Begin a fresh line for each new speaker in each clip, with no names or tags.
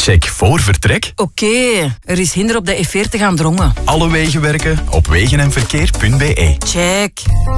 Check voor vertrek.
Oké, er is hinder op de E40 aan Drongen.
Alle wegen werken op wegenenverkeer.be.
Check.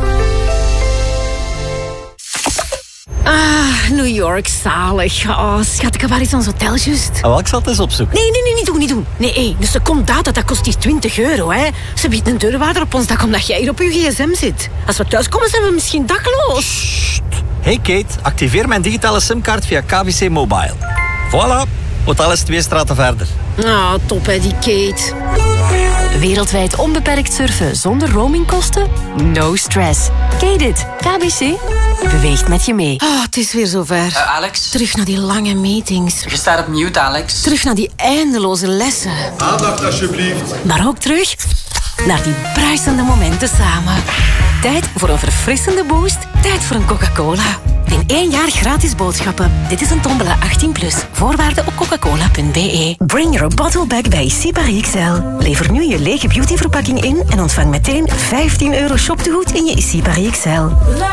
New York, zalig. Oh, schat, ik heb waar iets aan ons hotel, juist.
Oh, ik zal het eens opzoeken.
Nee, niet doen. Nee, dus de secondaat, dat kost die €20, hè. Ze biedt een deurwaarder op ons dak omdat jij hier op je gsm zit. Als we thuiskomen, zijn we misschien dakloos.
Hey Kate, activeer mijn digitale simkaart via KBC Mobile. Voilà, hotel is 2 straten verder.
Ah, top hè, die Kate.
Wereldwijd onbeperkt surfen zonder roamingkosten? No stress. Kate it. KBC beweegt met je mee.
Het is weer zover.
Alex?
Terug naar die lange meetings.
Je staat op mute, Alex.
Terug naar die eindeloze lessen.
Aandacht alsjeblieft.
Maar ook terug naar die bruisende momenten samen. Tijd voor een verfrissende boost. Tijd voor een Coca-Cola. In 1 jaar gratis boodschappen. Dit is een tombola 18+. Voorwaarden op coca-cola.be. Bring your bottle back bij Sipari XL. Lever nu je lege beautyverpakking in en ontvang meteen €15 shoptegoed in je Sipari XL.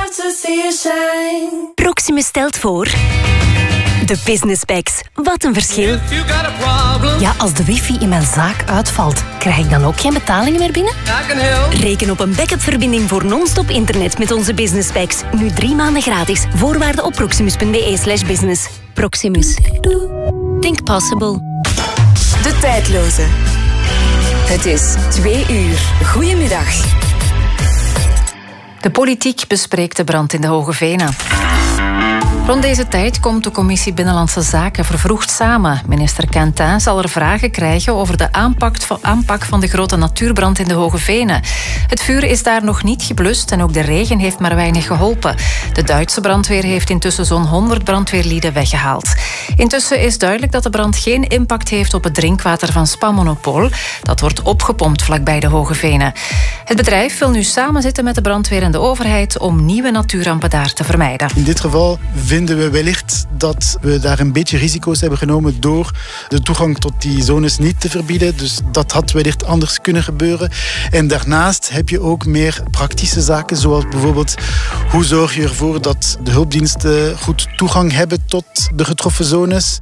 Proximus stelt voor... De Business Packs. Wat een verschil. Ja, als de wifi in mijn zaak uitvalt, krijg ik dan ook geen betalingen meer binnen? Reken op een backup-verbinding voor non-stop internet met onze Business Packs. Nu 3 maanden gratis. Voorwaarden op proximus.be/business. Proximus. Think possible.
De tijdloze. Het is 2 uur. Goedemiddag.
De politiek bespreekt de brand in de Hoge Venen. Rond deze tijd komt de Commissie Binnenlandse Zaken vervroegd samen. Minister Quentin zal er vragen krijgen over de aanpak van de grote natuurbrand in de Hoge Venen. Het vuur is daar nog niet geblust en ook de regen heeft maar weinig geholpen. De Duitse brandweer heeft intussen zo'n 100 brandweerlieden weggehaald. Intussen is duidelijk dat de brand geen impact heeft op het drinkwater van Spa-Monopol. Dat wordt opgepompt vlakbij de Hoge Venen. Het bedrijf wil nu samenzitten met de brandweer en de overheid om nieuwe natuurrampen daar te vermijden.
In dit geval vinden we wellicht dat we daar een beetje risico's hebben genomen door de toegang tot die zones niet te verbieden. Dus dat had wellicht anders kunnen gebeuren. En daarnaast heb je ook meer praktische zaken, zoals bijvoorbeeld hoe zorg je ervoor dat de hulpdiensten goed toegang hebben tot de getroffen zones.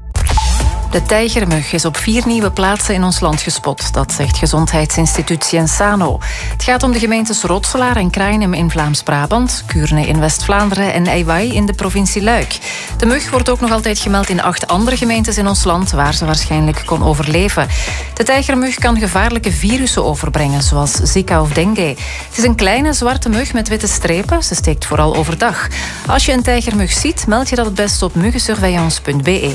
De tijgermug is op 4 nieuwe plaatsen in ons land gespot. Dat zegt Gezondheidsinstituut Cienzano. Het gaat om de gemeentes Rotselaar en Krainem in Vlaams-Brabant, Kuurne in West-Vlaanderen en Ewai in de provincie Luik. De mug wordt ook nog altijd gemeld in 8 andere gemeentes in ons land, waar ze waarschijnlijk kon overleven. De tijgermug kan gevaarlijke virussen overbrengen, zoals Zika of dengue. Het is een kleine zwarte mug met witte strepen. Ze steekt vooral overdag. Als je een tijgermug ziet, meld je dat het best op muggensurveillance.be.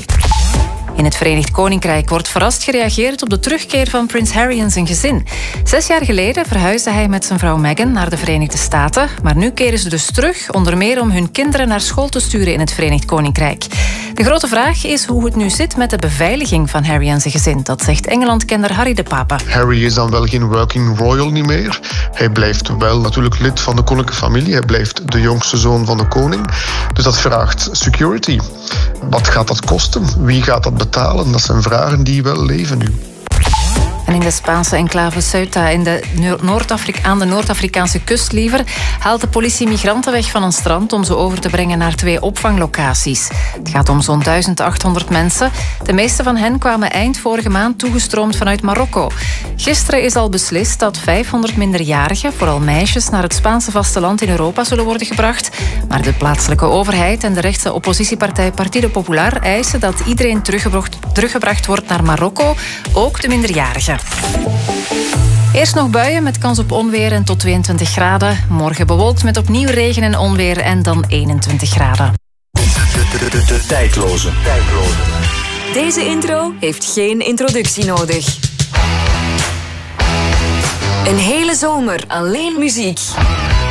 In het Verenigd Koninkrijk wordt verrast gereageerd op de terugkeer van prins Harry en zijn gezin. 6 jaar geleden verhuisde hij met zijn vrouw Meghan naar de Verenigde Staten. Maar nu keren ze dus terug, onder meer om hun kinderen naar school te sturen in het Verenigd Koninkrijk. De grote vraag is hoe het nu zit met de beveiliging van Harry en zijn gezin. Dat zegt Engeland-kenner Harry de Pape.
Harry is dan wel geen working royal niet meer. Hij blijft wel natuurlijk lid van de koninklijke familie. Hij blijft de jongste zoon van de koning. Dus dat vraagt security. Wat gaat dat kosten? Wie gaat dat betalen? Dat zijn vragen die wel leven nu.
En in de Spaanse enclave Ceuta aan de Noord-Afrikaanse kust liever haalt de politie migranten weg van een strand om ze over te brengen naar 2 opvanglocaties. Het gaat om zo'n 1800 mensen. De meeste van hen kwamen eind vorige maand toegestroomd vanuit Marokko. Gisteren is al beslist dat 500 minderjarigen, vooral meisjes, naar het Spaanse vasteland in Europa zullen worden gebracht. Maar de plaatselijke overheid en de rechtse oppositiepartij Partido Popular eisen dat iedereen teruggebracht wordt naar Marokko, ook de minderjarigen. Eerst nog buien met kans op onweer en tot 22 graden. Morgen bewolkt met opnieuw regen en onweer en dan 21 graden.
De tijdloze.
Deze intro heeft geen introductie nodig. Een hele zomer alleen muziek.